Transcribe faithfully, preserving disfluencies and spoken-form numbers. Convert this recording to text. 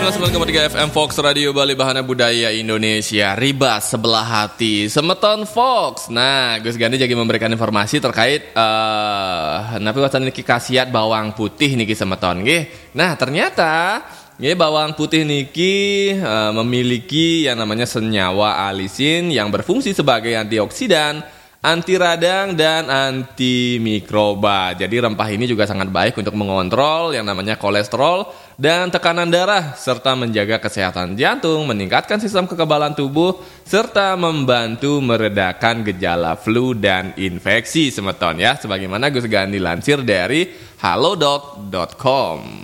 sembilan puluh sembilan koma tiga F M Fox Radio Bali Bahana Budaya Indonesia. Ribas sebelah hati Semeton Fox. Nah, Gus Gandhi jadi memberikan informasi terkait uh, napi wacan niki khasiat bawang putih niki semeton nggih. Nah, ternyata nggih bawang putih niki uh, memiliki yang namanya senyawa alisin yang berfungsi sebagai antioksidan, anti radang dan anti mikroba. Jadi rempah ini juga sangat baik untuk mengontrol yang namanya kolesterol dan tekanan darah serta menjaga kesehatan jantung, meningkatkan sistem kekebalan tubuh serta membantu meredakan gejala flu dan infeksi semeton ya. Sebagaimana Gus Gandhi lansir dari halodoc dot com.